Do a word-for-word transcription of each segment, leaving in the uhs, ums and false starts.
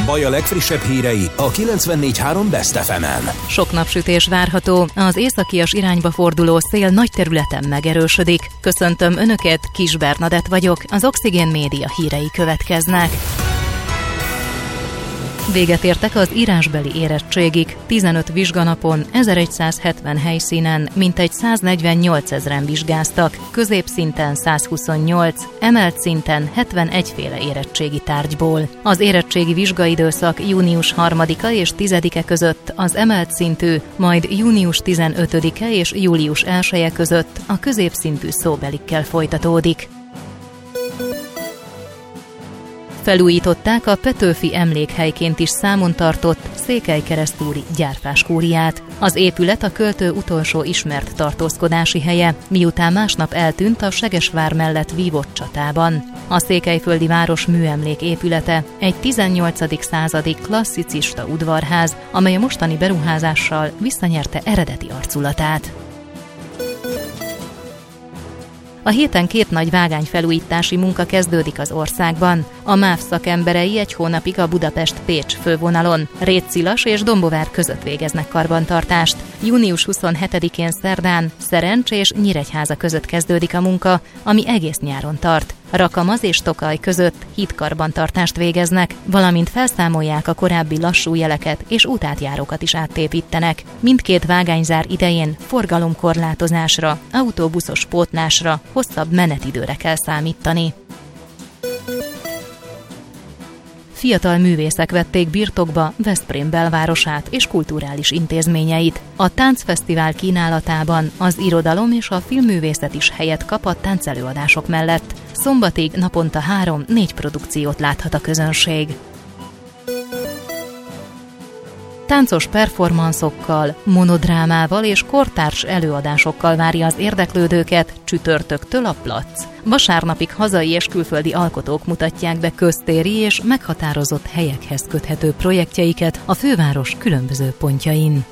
Baj a legfrissebb hírei a kilencvennégy három Best ef emen. Sok napsütés várható, az északias irányba forduló szél nagy területen megerősödik. Köszöntöm Önöket, Kis Bernadett vagyok, az Oxigén Média hírei következnek. Véget értek az írásbeli érettségig. tizenöt vizsganapon, ezeregyszázhetven helyszínen mintegy száznegyvennyolcezren vizsgáztak, középszinten százhuszonnyolc, emelt szinten hetvenegy féle érettségi tárgyból. Az érettségi vizsgaidőszak június harmadika és tizedike között az emelt szintű, majd június tizenötödike és július elseje között a középszintű szóbelikkel folytatódik. Felújították a Petőfi emlékhelyként is számon tartott székelykeresztúri gyárfáskúriát. Az épület a költő utolsó ismert tartózkodási helye, miután másnap eltűnt a Segesvár mellett vívott csatában. A székelyföldi város műemlék épülete egy tizennyolcadik századi klasszicista udvarház, amely a mostani beruházással visszanyerte eredeti arculatát. A héten két nagy vágányfelújítási munka kezdődik az országban. A MÁV szakemberei egy hónapig a Budapest-Pécs fővonalon, Rétszilas és Dombovár között végeznek karbantartást. június huszonhetedikén szerdán Szerencs és Nyíregyháza között kezdődik a munka, ami egész nyáron tart. Rakamaz és Tokaj között hídkarbantartást végeznek, valamint felszámolják a korábbi lassú jeleket és útátjárókat is átépítenek. Mindkét vágányzár idején forgalomkorlátozásra, autóbuszos pótlásra, hosszabb menetidőre kell számítani. Fiatal művészek vették birtokba Veszprém belvárosát és kulturális intézményeit. A táncfesztivál kínálatában az irodalom és a filmművészet is helyet kap a táncelőadások mellett. Szombatig naponta három-négy produkciót láthat a közönség. Táncos performanszokkal, monodrámával és kortárs előadásokkal várja az érdeklődőket csütörtöktől a Platz. Vasárnapig hazai és külföldi alkotók mutatják be köztéri és meghatározott helyekhez köthető projektjeiket a főváros különböző pontjain.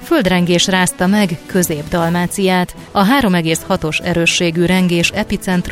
Földrengés rázta meg Közép-Dalmáciát. A három egész hatos erősségű rengés epicentrum